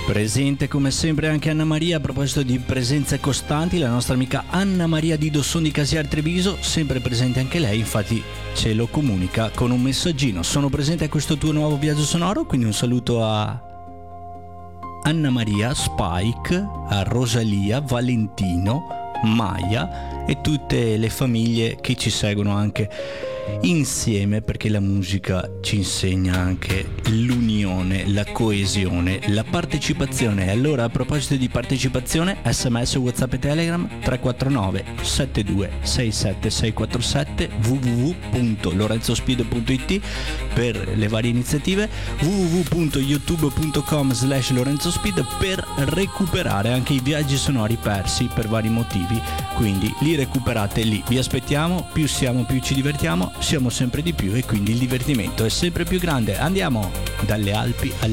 Presente come sempre anche Anna Maria. A proposito di presenze costanti, la nostra amica Anna Maria di Dosson di Casiar Treviso, sempre presente anche lei, infatti ce lo comunica con un messaggino. Sono presente a questo tuo nuovo viaggio sonoro, quindi un saluto a Anna Maria, Spike, a Rosalia, Valentino, Maya e tutte le famiglie che ci seguono anche insieme, perché la musica ci insegna anche l'unione, la coesione, la partecipazione. E allora, a proposito di partecipazione, SMS, WhatsApp e Telegram 349 72 67 647, www.lorenzospiedo.it per le varie iniziative, www.youtube.com/lorenzospeed per recuperare anche i viaggi sonori persi per vari motivi, quindi li recuperate lì. Vi aspettiamo, più siamo più ci divertiamo, siamo sempre di più e quindi il divertimento è sempre più grande. Andiamo dalle Alpi alle